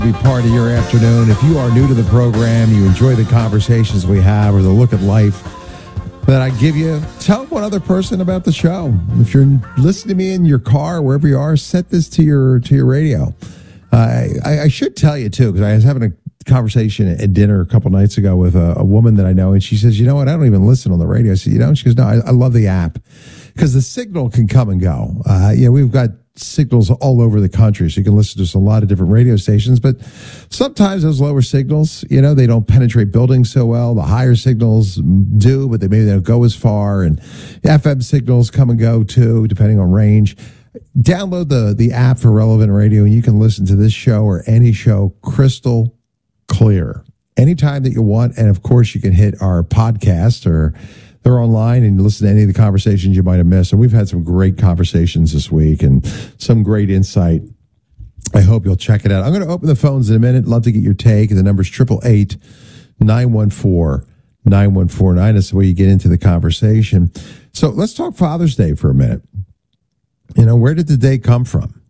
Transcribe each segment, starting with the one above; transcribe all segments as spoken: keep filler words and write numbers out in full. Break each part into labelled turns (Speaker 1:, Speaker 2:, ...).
Speaker 1: Be part of your afternoon. If you are new to the program, you enjoy the conversations we have or the look at life that I give you, tell one other person about the show. If you're listening to me in your car, wherever you are, set this to your to your radio. Uh, I, I should tell you, too, because I was having a conversation at dinner a couple nights ago with a, a woman that I know, and she says, you know what, I don't even listen on the radio. I said, you know, and she goes, no, I, I love the app because the signal can come and go. Uh, you know, we've got signals all over the country, so you can listen to a lot of different radio stations, but sometimes those lower signals, you know, they don't penetrate buildings so well. The higher signals do, but they maybe they don't go as far, and F M signals come and go too, depending on range. Download the the app for Relevant Radio, and you can listen to this show or any show crystal clear anytime that you want. And of course, you can hit our podcast, or they're online, and listen to any of the conversations you might have missed. And we've had some great conversations this week and some great insight. I hope you'll check it out. I'm going to open the phones in a minute. Love to get your take. The number's eight eight eight, nine one four, nine one four nine. That's the way you get into the conversation. So let's talk Father's Day for a minute. You know, where did the day come from?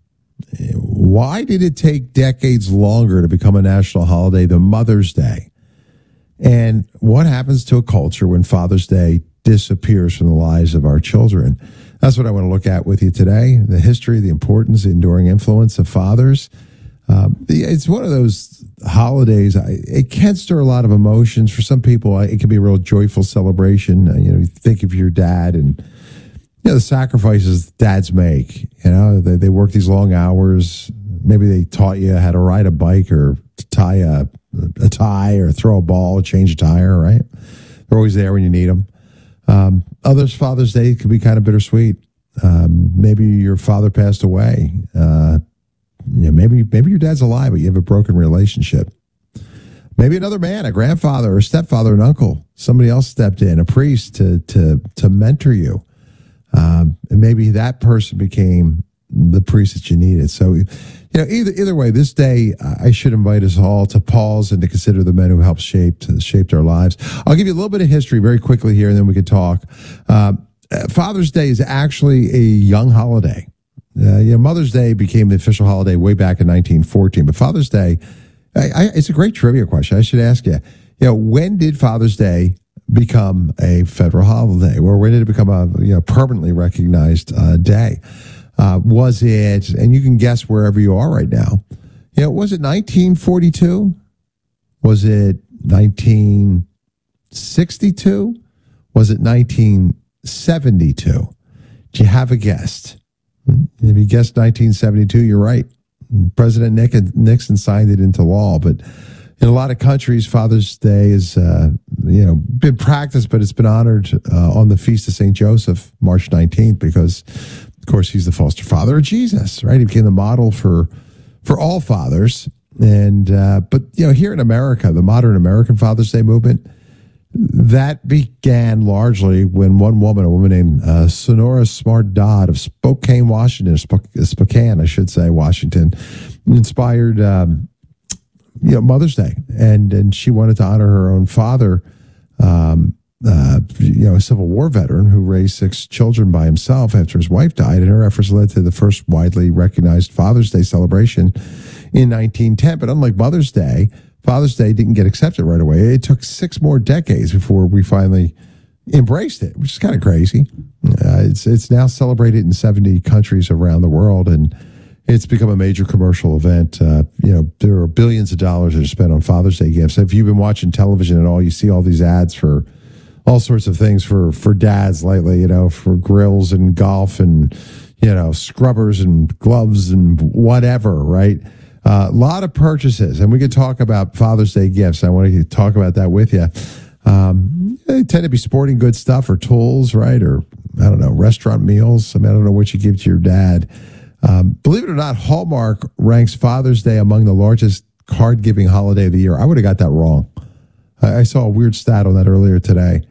Speaker 1: Why did it take decades longer to become a national holiday than Mother's Day? And what happens to a culture when Father's Day disappears from the lives of our children? That's what I want to look at with you today. The history, the importance, the enduring influence of fathers. Um, it's one of those holidays. It can stir a lot of emotions. For some people, it can be a real joyful celebration. You know, you think of your dad and, you know, the sacrifices dads make. You know, they, they work these long hours. Maybe they taught you how to ride a bike or to tie a a tie or throw a ball, change a tire, right? They're always there when you need them. Um, others, Father's Day could be kind of bittersweet. Um, maybe your father passed away. Uh, you know, maybe maybe your dad's alive, but you have a broken relationship. Maybe another man, a grandfather or a stepfather, an uncle, somebody else stepped in, a priest to to to mentor you. Um, and maybe that person became the priest that you needed. So, you know, either either way, this day, I should invite us all to pause and to consider the men who helped shape shaped our lives. I'll give you a little bit of history very quickly here, and then we can talk. Um, Father's Day is actually a young holiday. Uh, you know, Mother's Day became the official holiday way back in nineteen fourteen, but Father's Day, I, I, it's a great trivia question. I should ask you, you know, when did Father's Day become a federal holiday, or when did it become a you know permanently recognized uh, day? Uh, was it, and you can guess wherever you are right now, you know, was it nineteen forty-two? Was it nineteen sixty-two? Was it nineteen seventy-two? Do you have a guess? If you guessed nineteen seventy-two, you're right. President Nixon signed it into law, but in a lot of countries, Father's Day is, uh, you know, been practiced, but it's been honored uh, on the Feast of Saint Joseph, March nineteenth, because of course, he's the foster father of Jesus, right? He became the model for for all fathers. And, uh, but, you know, here in America, the modern American Father's Day movement, that began largely when one woman, a woman named uh, Sonora Smart Dodd of Spokane, Washington, Spok- Spokane, I should say, Washington, inspired, um, you know, Mother's Day. And, and she wanted to honor her own father, um, Uh, you know, a Civil War veteran who raised six children by himself after his wife died, and her efforts led to the first widely recognized Father's Day celebration in nineteen ten. But unlike Mother's Day, Father's Day didn't get accepted right away. It took six more decades before we finally embraced it, which is kind of crazy. Uh, it's it's now celebrated in seventy countries around the world, and it's become a major commercial event. Uh, you know, there are billions of dollars that are spent on Father's Day gifts. If you've been watching television at all, you see all these ads for all sorts of things for, for dads lately, you know, for grills and golf and, you know, scrubbers and gloves and whatever, right? A uh, lot of purchases. And we could talk about Father's Day gifts. I want to talk about that with you. Um, they tend to be sporting goods stuff or tools, right? Or, I don't know, restaurant meals. I mean, I don't know what you give to your dad. Um, believe it or not, Hallmark ranks Father's Day among the largest card-giving holiday of the year. I would have got that wrong. I, I saw a weird stat on that earlier today.